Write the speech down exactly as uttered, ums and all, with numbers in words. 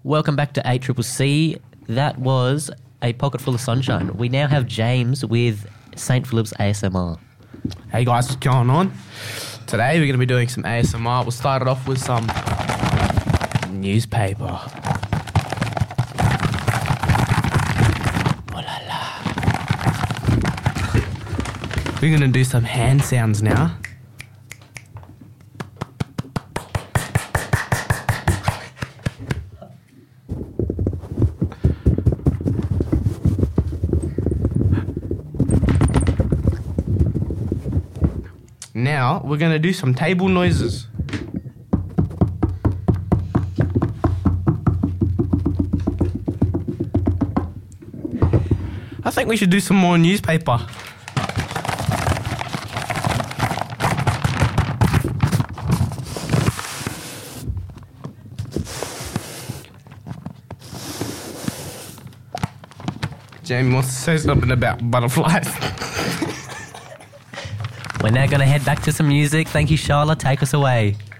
Welcome back to eight C C C. That was A Pocket Full of Sunshine. We now have James with Saint Philip's A S M R. Hey guys, what's going on? Today we're going to be doing some A S M R. We'll start it off with some newspaper. Oh la la. We're going to do some hand sounds now. Now, we're going to do some table noises. I think we should do some more newspaper. Jamie wants to say something about butterflies. We're now going to head back to some music. Thank you, Charlotte. Take us away.